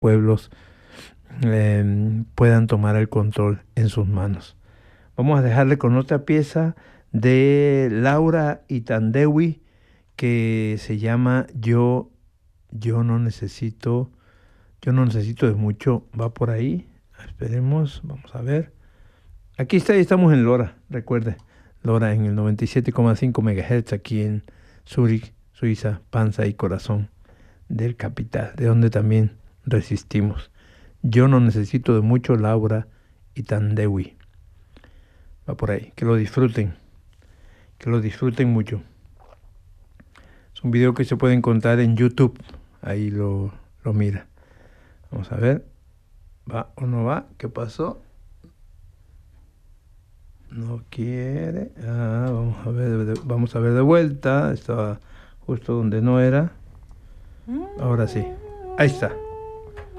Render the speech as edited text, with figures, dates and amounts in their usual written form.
pueblos puedan tomar el control en sus manos. Vamos a dejarle con otra pieza de Laura Itandewi que se llama yo no necesito, yo no necesito de mucho. Va por ahí. Esperemos, vamos a ver. Aquí está, estamos en Lora, recuerde. Lora en el 97,5 MHz aquí en Zúrich, Suiza, panza y corazón del capital, de donde también resistimos. Yo no necesito de mucho, Laura Itandewi. Va por ahí, que lo disfruten mucho. Es un video que se puede encontrar en YouTube, ahí lo mira. Vamos a ver, ¿va o no va? ¿Qué pasó? No quiere. Vamos a ver de vuelta. Estaba justo donde no era. Ahora sí. Ahí está.